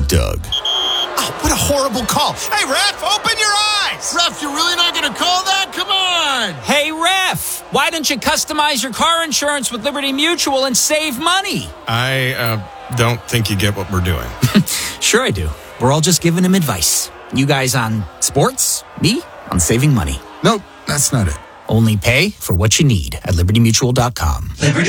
Doug. Oh, what a horrible call. Hey, ref, open your eyes. Ref, you're really not going to call that? Come on. Hey, ref, why don't you customize your car insurance with Liberty Mutual and save money? I don't think you get what we're doing. Sure I do. We're all just giving him advice. You guys on sports, me on saving money. Nope, that's not it. Only pay for what you need at libertymutual.com. Liberty